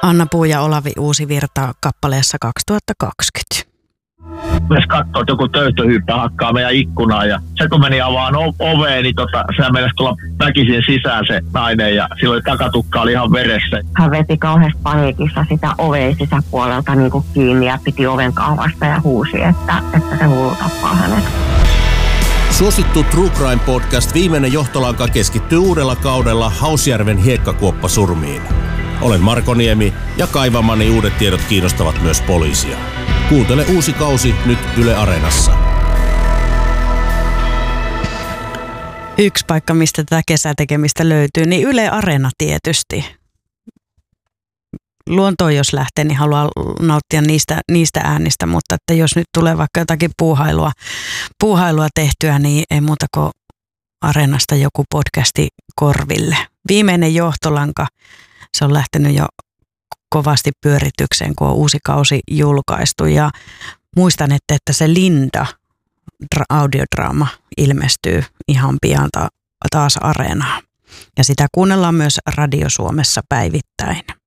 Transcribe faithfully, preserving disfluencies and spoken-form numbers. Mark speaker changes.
Speaker 1: Anna Puu ja Olavi Uusivirta kappaleessa kaksituhattakaksikymmentä.
Speaker 2: Myös katsoo, että joku töyttöhyyppä hakkaa meidän ikkunaa ja se kun meni avaan oveen, niin tota, se mennessä tulla väkisin sisään se nainen ja silloin takatukka oli ihan veressä.
Speaker 3: Hän veti kauheasti paniikissa sitä oveen sisäpuolelta niin kuin kiinni ja piti oven kaavasta ja huusi, että, että se hullu tappaa hänet.
Speaker 4: Suosittu True Crime Podcast Viimeinen johtolanka keskittyy uudella kaudella Hausjärven hiekkakuoppasurmiin. Olen Marko Niemi ja kaivamani uudet tiedot kiinnostavat myös poliisia. Kuuntele uusi kausi nyt Yle Areenassa.
Speaker 1: Yksi paikka, mistä tätä kesätekemistä löytyy, niin Yle Areena tietysti. Luontoon jos lähtee, niin haluaa nauttia niistä, niistä äänistä, mutta että jos nyt tulee vaikka jotakin puuhailua, puuhailua tehtyä, niin ei muuta kuin Areenasta joku podcasti korville. Viimeinen johtolanka, se on lähtenyt jo kovasti pyöritykseen, kun on uusi kausi julkaistu. Ja muistan, että, että se Linda audiodraama ilmestyy ihan pian ta- taas Areenaan. Ja sitä kuunnellaan myös Radio Suomessa päivittäin.